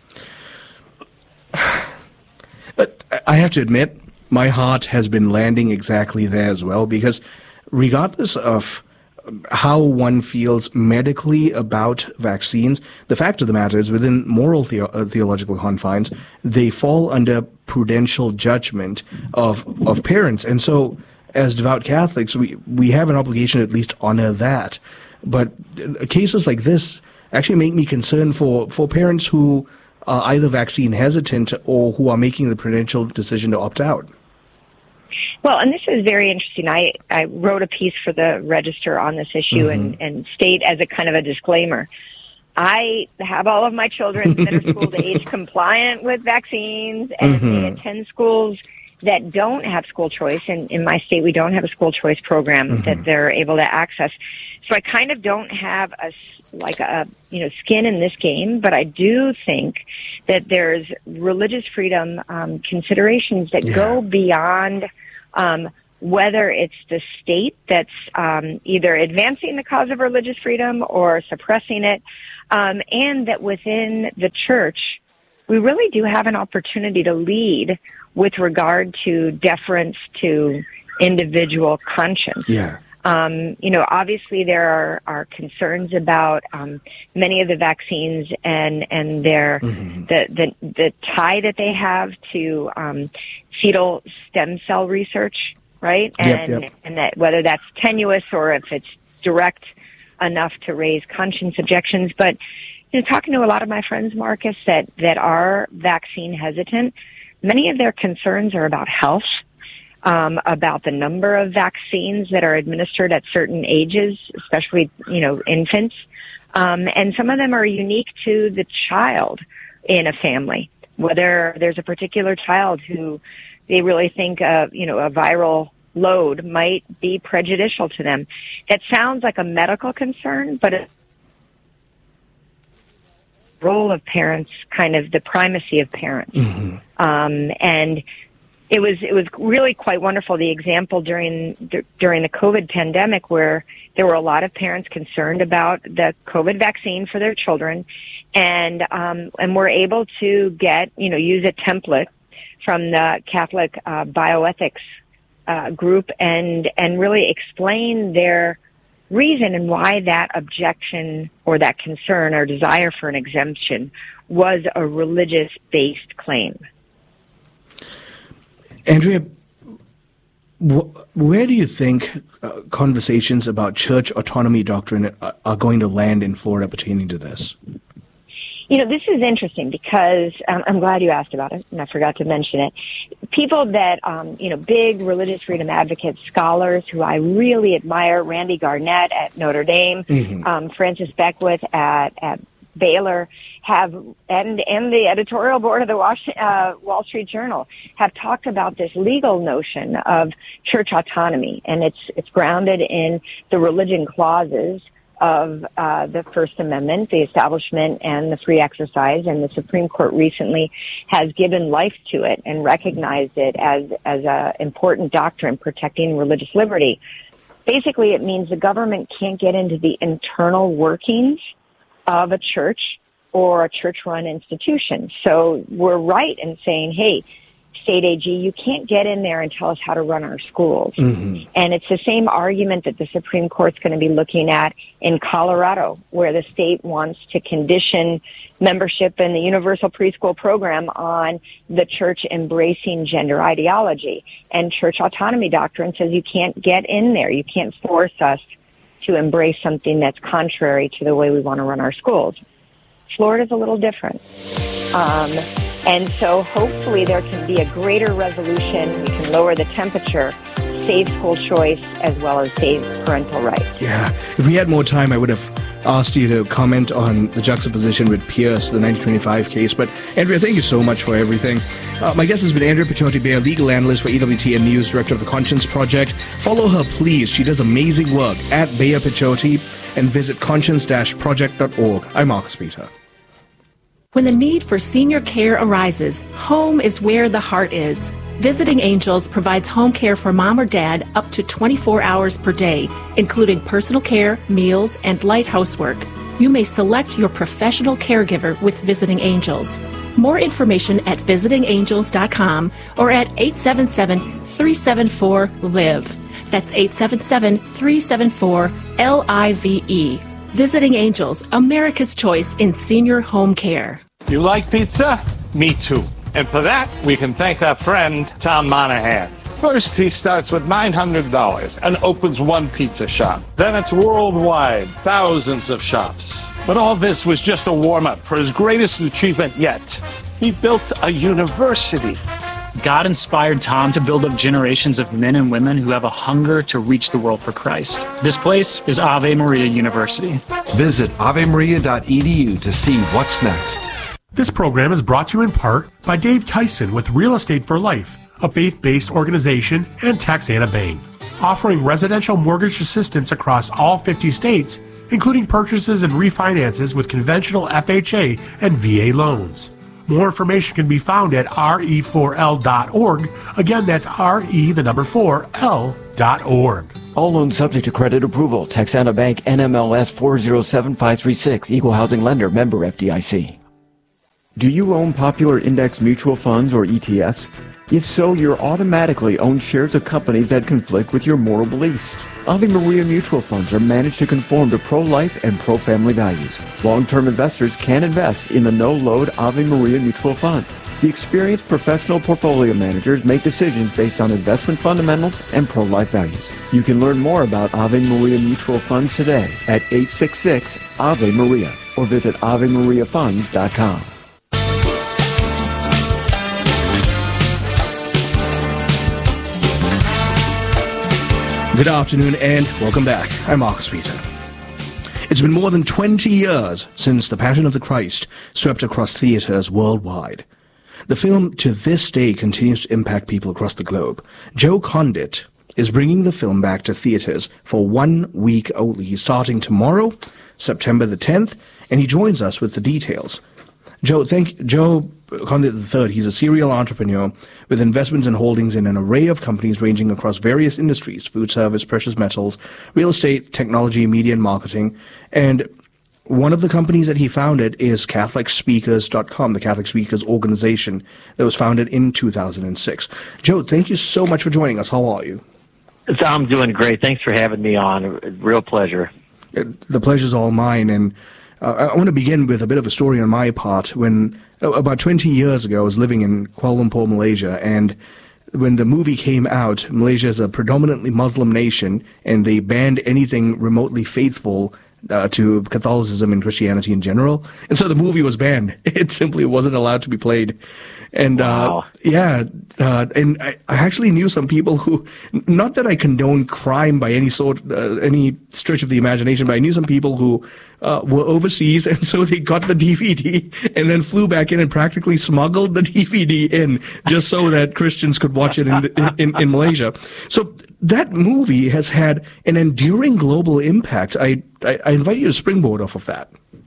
But I have to admit, my heart has been landing exactly there as well, because regardless of how one feels medically about vaccines, the fact of the matter is, within moral the- uh, theological confines, they fall under prudential judgment of of parents. And so, as devout Catholics, we, we have an obligation to at least honor that. But cases like this actually make me concerned for, for parents who are either vaccine hesitant or who are making the prudential decision to opt out. Well, and this is very interesting. I, I wrote a piece for the Register on this issue, mm-hmm. and, and state as a kind of a disclaimer, I have all of my children that are school age compliant with vaccines, and mm-hmm. they attend schools that don't have school choice. And in my state, we don't have a school choice program mm-hmm. that they're able to access. So I kind of don't have a, like a, you know, skin in this game, but I do think that there's religious freedom um, considerations that yeah. go beyond um, whether it's the state that's um, either advancing the cause of religious freedom or suppressing it, um, and that within the church, we really do have an opportunity to lead with regard to deference to individual conscience. Yeah. Um, you know, obviously there are, are concerns about um, many of the vaccines and and their mm-hmm. the, the the tie that they have to um, fetal stem cell research, right? And yep, yep. and that whether that's tenuous or if it's direct enough to raise conscience objections. But you know, talking to a lot of my friends, Marcus, that that are vaccine hesitant, many of their concerns are about health. Um, about the number of vaccines that are administered at certain ages, especially, you know, infants. Um, and some of them are unique to the child in a family, whether there's a particular child who they really think, uh, you know, a viral load might be prejudicial to them. That sounds like a medical concern, but it's the role of parents, kind of the primacy of parents. Mm-hmm. Um, and It was it was really quite wonderful, the example during during the COVID pandemic where there were a lot of parents concerned about the COVID vaccine for their children, and um, and were able to get, you know, use a template from the Catholic uh, bioethics uh, group and and really explain their reason and why that objection or that concern or desire for an exemption was a religious-based claim. Andrea, wh- where do you think uh, conversations about church autonomy doctrine are, are going to land in Florida pertaining to this? You know, this is interesting because um, I'm glad you asked about it, and I forgot to mention it. People that, um, you know, big religious freedom advocates, scholars who I really admire, Randy Garnett at Notre Dame, mm-hmm. um, Francis Beckwith at, at Baylor, have and and the editorial board of the Wash, uh, Wall Street Journal have talked about this legal notion of church autonomy, and it's it's grounded in the religion clauses of uh, the First Amendment, the Establishment, and the free exercise. And the Supreme Court recently has given life to it and recognized it as as a important doctrine protecting religious liberty. Basically, it means the government can't get into the internal workings of a church or a church-run institution. So we're right in saying, hey, State A G, you can't get in there and tell us how to run our schools. Mm-hmm. And it's the same argument that the Supreme Court's going to be looking at in Colorado, where the state wants to condition membership in the universal preschool program on the church embracing gender ideology. And church autonomy doctrine says you can't get in there. You can't force us to embrace something that's contrary to the way we want to run our schools. Florida's a little different. Um, and so hopefully there can be a greater resolution. We can lower the temperature, save school choice, as well as save parental rights. Yeah. If we had more time, I would have asked you to comment on the juxtaposition with Pierce, the nineteen twenty-five case. But, Andrea, thank you so much for everything. Uh, my guest has been Andrea Picciotti-Beyer, legal analyst for E W T N News, director of the Conscience Project. Follow her, please. She does amazing work at Beyer Picciotti, and visit conscience dash project dot org. I'm Marcus Peter. When the need for senior care arises, home is where the heart is. Visiting Angels provides home care for mom or dad up to twenty-four hours per day, including personal care, meals, and light housework. You may select your professional caregiver with Visiting Angels. More information at visiting angels dot com or at eight seven seven, three seven four, L I V E. That's eight seven seven, three seven four, L I V E. Visiting Angels, America's choice in senior home care. You like pizza? Me too. And for that, we can thank our friend, Tom Monahan. First, he starts with nine hundred dollars and opens one pizza shop. Then it's worldwide, thousands of shops. But all this was just a warm-up for his greatest achievement yet. He built a university. God inspired Tom to build up generations of men and women who have a hunger to reach the world for Christ. This place is Ave Maria University. Visit ave maria dot e d u to see what's next. This program is brought to you in part by Dave Tyson with Real Estate for Life, a faith-based organization, and Texana Bank, offering residential mortgage assistance across all fifty states including purchases and refinances with conventional F H A and V A loans. More information can be found at R E four L dot org. Again, that's R E, the number four, L dot org. All loans subject to credit approval. Texana Bank, N M L S four zero seven five three six. Equal housing lender. Member F D I C. Do you own popular index mutual funds or E T Fs? If so, you're automatically own shares of companies that conflict with your moral beliefs. Ave Maria mutual funds are managed to conform to pro-life and pro-family values. Long-term investors can invest in the no-load Ave Maria mutual funds. The experienced professional portfolio managers make decisions based on investment fundamentals and pro-life values. You can learn more about Ave Maria mutual funds today at eight six six Ave Maria or visit ave maria funds dot com. Good afternoon and welcome back. I'm Marcus Peter. It's been more than twenty years since The Passion of the Christ swept across theaters worldwide. The film to this day continues to impact people across the globe. Joe Condit is bringing the film back to theaters for one week only, starting tomorrow, September the tenth, and he joins us with the details. Joe, thank Joe Condit the third. He's a serial entrepreneur with investments and holdings in an array of companies ranging across various industries: food service, precious metals, real estate, technology, media, and marketing. And one of the companies that he founded is Catholic Speakers dot com, the Catholic Speakers organization that was founded in two thousand six. Joe, thank you so much for joining us. How are you? I'm doing great. Thanks for having me on. Real pleasure. The pleasure's all mine. And uh, I want to begin with a bit of a story on my part. When uh, about twenty years ago, I was living in Kuala Lumpur, Malaysia, and when the movie came out, Malaysia is a predominantly Muslim nation, and they banned anything remotely faithful Uh, to Catholicism and Christianity in general. And so the movie was banned. It simply wasn't allowed to be played. And wow. uh, yeah, uh, and I, I actually knew some people who, not that I condone crime by any sort, uh, any stretch of the imagination, but I knew some people who uh, were overseas, and so they got the D V D and then flew back in and practically smuggled the D V D in just so that Christians could watch it in, in, in Malaysia. So that movie has had an enduring global impact. I, I, I invite you to springboard off of that.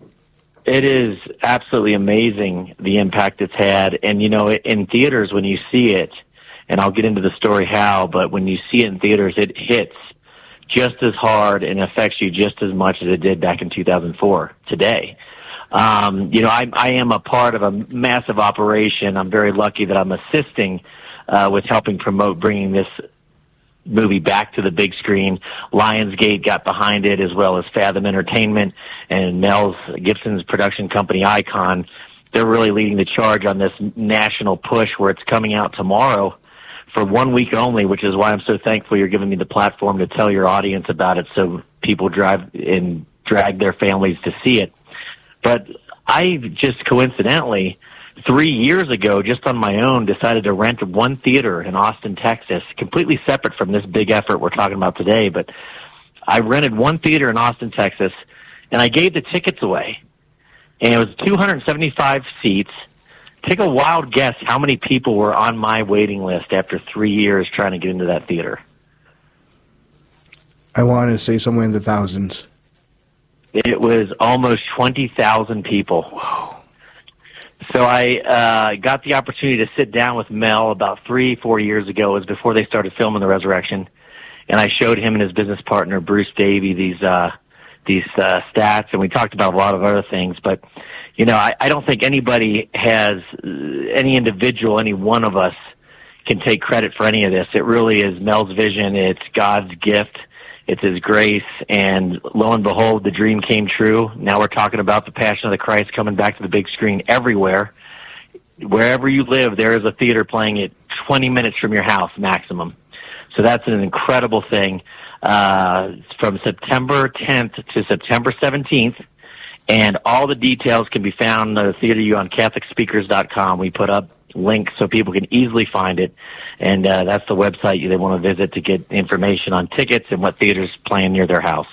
It is absolutely amazing the impact it's had. And, you know, in theaters, when you see it, and I'll get into the story how, but when you see it in theaters, it hits just as hard and affects you just as much as it did back in two thousand four today. Um, you know, I, I am a part of a massive operation. I'm very lucky that I'm assisting uh, with helping promote bringing this movie back to the big screen. Lionsgate got behind it, as well as Fathom Entertainment and Mel Gibson's production company Icon. They're really leading the charge on this national push where it's coming out tomorrow for one week only, which is why I'm so thankful you're giving me the platform to tell your audience about it so people drive and drag their families to see it. But I just coincidentally three years ago, just on my own, decided to rent one theater in Austin, Texas, completely separate from this big effort we're talking about today. But I rented one theater in Austin, Texas, and I gave the tickets away. And it was two hundred seventy-five seats. Take a wild guess how many people were on my waiting list after three years trying to get into that theater. I wanted to say somewhere in the thousands. It was almost twenty thousand people. Whoa. So I uh, got the opportunity to sit down with Mel about three, four years ago. It was before they started filming The Resurrection. And I showed him and his business partner, Bruce Davey, these uh, these uh, stats, and we talked about a lot of other things. But, you know, I, I don't think anybody has, uh, any individual, any one of us can take credit for any of this. It really is Mel's vision. It's God's gift. It's His grace, and lo and behold, the dream came true. Now we're talking about the Passion of the Christ coming back to the big screen everywhere. Wherever you live, there is a theater playing it twenty minutes from your house maximum. So that's an incredible thing. Uh, from September tenth to September seventeenth, and all the details can be found in the Theater U on Catholic Speakers dot com. We put up links so people can easily find it, and uh, that's the website they want to visit to get information on tickets and what theaters playing near their house.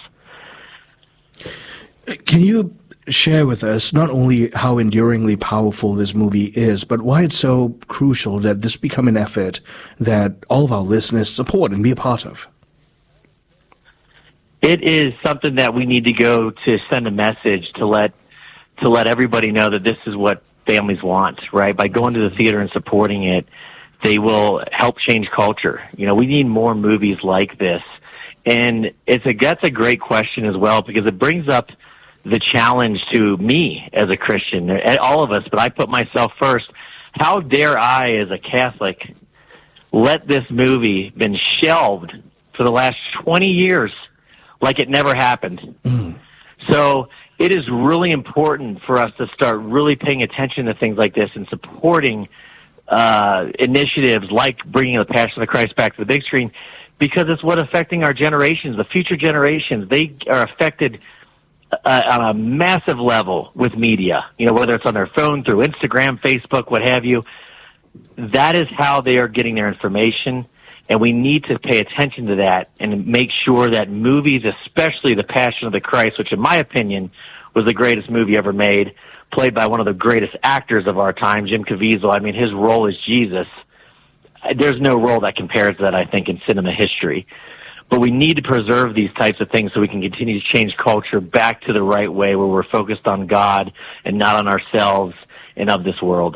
Can you share with us not only how enduringly powerful this movie is, but why it's so crucial that this become an effort that all of our listeners support and be a part of? It is something that we need to go to send a message to let to let everybody know that this is what families want, right? By going to the theater and supporting it, they will help change culture. You know, we need more movies like this. And it's a that's a great question as well, because it brings up the challenge to me as a Christian, all of us, but I put myself first. How dare I, as a Catholic, let this movie been shelved for the last twenty years like it never happened? Mm. So it is really important for us to start really paying attention to things like this and supporting uh, initiatives like bringing the Passion of the Christ back to the big screen, because it's what affecting our generations, the future generations. They are affected uh, on a massive level with media, you know, whether it's on their phone, through Instagram, Facebook, what have you. That is how they are getting their information, and we need to pay attention to that and make sure that movies, especially The Passion of the Christ, which in my opinion was the greatest movie ever made, played by one of the greatest actors of our time, Jim Caviezel. I mean, his role as Jesus, there's no role that compares to that, I think, in cinema history. But we need to preserve these types of things so we can continue to change culture back to the right way, where we're focused on God and not on ourselves and of this world.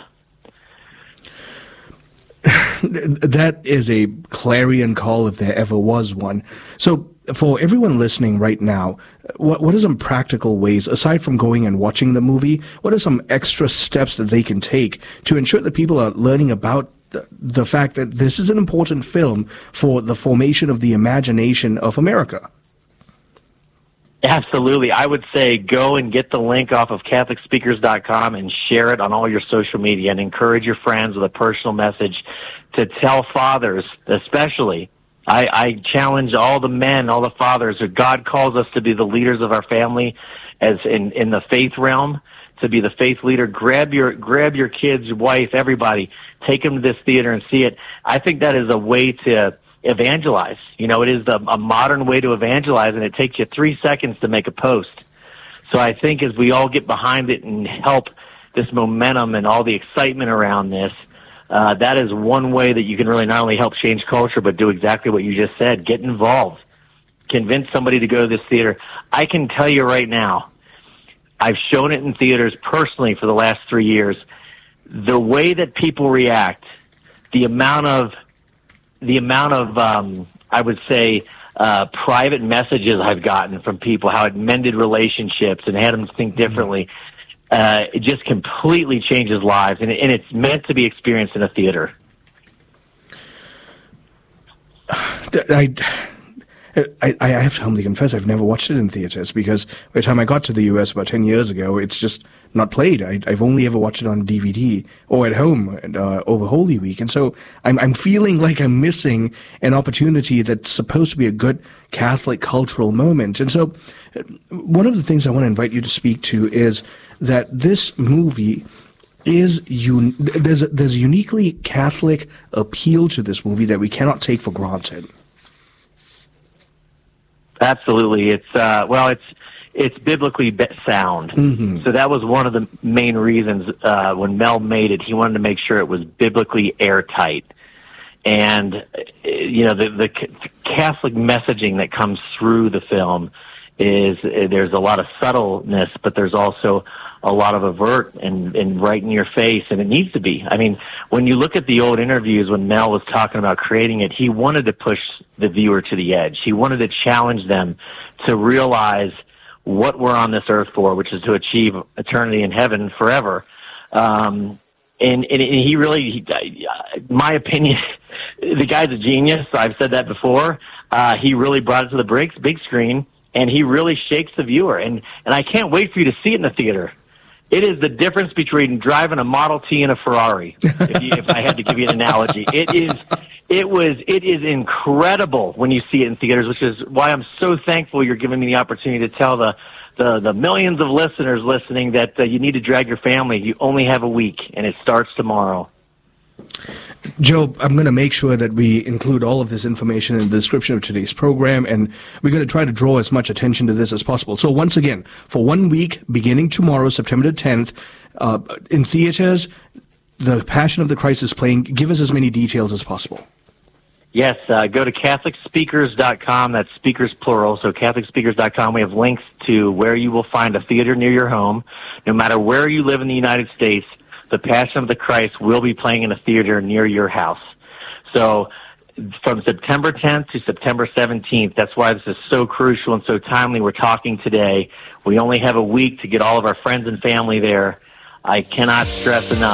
That is a clarion call if there ever was one. So for everyone listening right now, what what are some practical ways, aside from going and watching the movie, what are some extra steps that they can take to ensure that people are learning about the, the fact that this is an important film for the formation of the imagination of America? Absolutely. I would say go and get the link off of Catholic Speakers dot com and share it on all your social media, and encourage your friends with a personal message to tell fathers, especially. I, I challenge all the men, all the fathers, that God calls us to be the leaders of our family as in, in the faith realm, to be the faith leader. Grab your, grab your kids, your wife, everybody, take them to this theater and see it. I think that is a way to evangelize. You know, it is the, a modern way to evangelize, and it takes you three seconds to make a post. So I think as we all get behind it and help this momentum and all the excitement around this, uh, that is one way that you can really not only help change culture, but do exactly what you just said. Get involved. Convince somebody to go to this theater. I can tell you right now, I've shown it in theaters personally for the last three years. The way that people react, the amount of the amount of, um, I would say, uh, private messages I've gotten from people, how it mended relationships and had them think differently, uh, it just completely changes lives, and, and it's meant to be experienced in a theater. I, I, I have to humbly confess I've never watched it in theaters, because by the time I got to the U S about ten years ago, it's just not played. I, I've only ever watched it on D V D or at home uh, over Holy Week. And so I'm, I'm feeling like I'm missing an opportunity that's supposed to be a good Catholic cultural moment. And so one of the things I want to invite you to speak to is that this movie is un- there's, a, there's a uniquely Catholic appeal to this movie that we cannot take for granted. Absolutely. It's, uh, well, it's, it's biblically sound. Mm-hmm. So that was one of the main reasons, uh, when Mel made it, he wanted to make sure it was biblically airtight. And, you know, the, the Catholic messaging that comes through the film is, there's a lot of subtleness, but there's also a lot of avert and, and right in your face, and it needs to be. I mean, when you look at the old interviews when Mel was talking about creating it, he wanted to push the viewer to the edge. He wanted to challenge them to realize what we're on this earth for, which is to achieve eternity in heaven forever. Um, and, and he really, he, my opinion, the guy's a genius. I've said that before. Uh, he really brought it to the big, big screen, and he really shakes the viewer. And, and I can't wait for you to see it in the theater. It is the difference between driving a Model T and a Ferrari, if, you, if I had to give you an analogy. It is, it was, it is incredible when you see it in theaters, which is why I'm so thankful you're giving me the opportunity to tell the, the, the millions of listeners listening that uh, you need to drag your family. You only have a week, and it starts tomorrow. Joe, I'm going to make sure that we include all of this information in the description of today's program, and we're going to try to draw as much attention to this as possible. So once again, for one week, beginning tomorrow, September the tenth, uh, in theaters, The Passion of the Christ is playing. Give us as many details as possible. Yes, uh, go to Catholic Speakers dot com. That's speakers plural, so Catholic Speakers dot com. We have links to where you will find a theater near your home. No matter where you live in the United States, The Passion of the Christ will be playing in a theater near your house. So from September tenth to September seventeenth, that's why this is so crucial and so timely. We're talking today. We only have a week to get all of our friends and family there. I cannot stress enough.